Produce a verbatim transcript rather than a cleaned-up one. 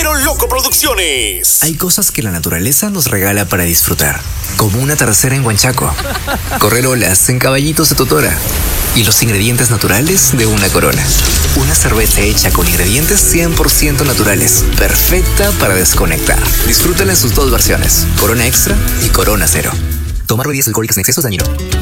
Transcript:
Cero Loco Producciones. Hay cosas que la naturaleza nos regala para disfrutar, como un atardecer en Huanchaco, correr olas en caballitos de Totora y los ingredientes naturales de una Corona. Una cerveza hecha con ingredientes cien por ciento naturales, perfecta para desconectar. Disfrútala en sus dos versiones, Corona Extra y Corona Cero. Tomar bebidas alcohólicas en exceso es dañino.